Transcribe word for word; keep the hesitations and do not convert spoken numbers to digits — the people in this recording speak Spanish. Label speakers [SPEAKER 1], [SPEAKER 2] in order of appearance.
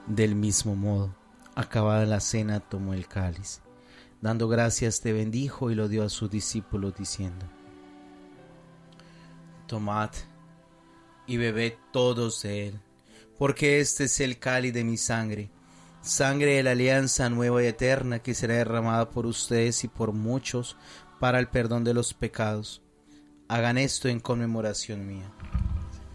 [SPEAKER 1] Del mismo modo, acabada la cena, tomó el cáliz. Dando gracias, te bendijo y lo dio a sus discípulos, diciendo: Tomad y bebed todos de él, porque este es el cáliz de mi sangre, sangre de la alianza nueva y eterna, que será derramada por ustedes y por muchos para el perdón de los pecados. Hagan esto en conmemoración mía.